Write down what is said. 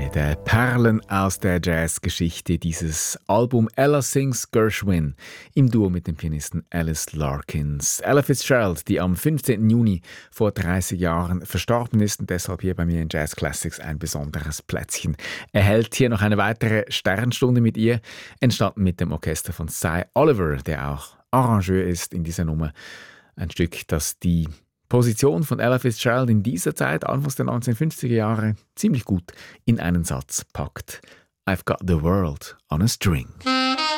der Perlen aus der Jazzgeschichte, dieses Album Ella Sings Gershwin im Duo mit dem Pianisten Alice Larkins. Ella Fitzgerald, die am 15. Juni vor 30 Jahren verstorben ist und deshalb hier bei mir in Jazz Classics ein besonderes Plätzchen erhält. Hier noch eine weitere Sternstunde mit ihr, entstanden mit dem Orchester von Cy Oliver, der auch Arrangeur ist in dieser Nummer. Ein Stück, das die Position von Ella Fitzgerald in dieser Zeit, Anfangs der 1950er Jahre, ziemlich gut in einen Satz packt. I've got the world on a string.